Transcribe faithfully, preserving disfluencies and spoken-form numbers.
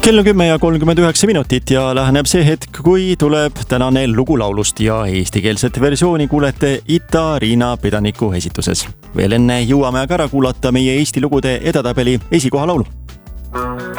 kell on kümme ja kolmkümmend üheksa minutit ja läheneb see hetk, kui tuleb tänane lugu laulust ja eestikeelset versiooni kuulete Ita Riina Pedaniku esituses. Veel enne jõuame aga ära kuulata meie Eesti lugude edetabeli esikoha laulu.